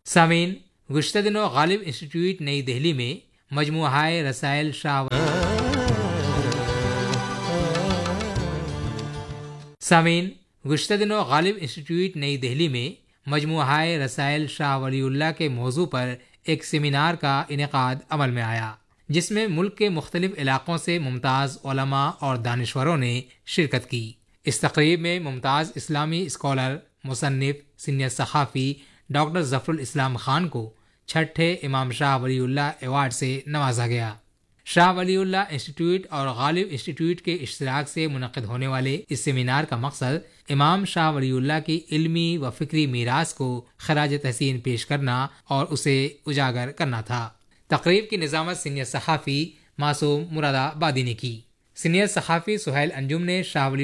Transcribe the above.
सामीन, गुज़िश्ता दिनों गालिब इंस्टीट्यूट नई दिल्ली में मजमूआए रसायल शाह सामीन, गुज़िश्ता दिनों गालिब इंस्टीट्यूट नई दिल्ली में मजमूआए रसायल शाह वलीउल्लाह के मौजू पर एक सेमिनार का इनेकाद अमल में आया, जिसमें मुल्क के मुख्तलिफ इलाकों से मुमताज़ उलमा और दानिश्वरों ने शिरकत की। इस तकरीब में मुमताज़ इस्लामी स्कॉलर, मुसन्निफ, सीनियर सहाफ़ी डॉक्टर ज़फ़रुल इस्लाम खान को छठे इमाम शाह वलीउल्लाह अवार्ड से नवाजा गया। शाह वलीउल्लाह इंस्टीट्यूट और गालिब इंस्टीट्यूट के इश्तिराक से मुनक़िद होने वाले इस सेमिनार का मकसद इमाम शाह वलीउल्लाह की इल्मी व फ़िक्री मीरास को खराज तहसीन पेश करना और उसे उजागर करना था। तकरीब की निज़ामत सीनियर सहाफ़ी मासूम मुरादाबादी ने की। सीनियर सहाफ़ी सुहैल अंजुम ने शाह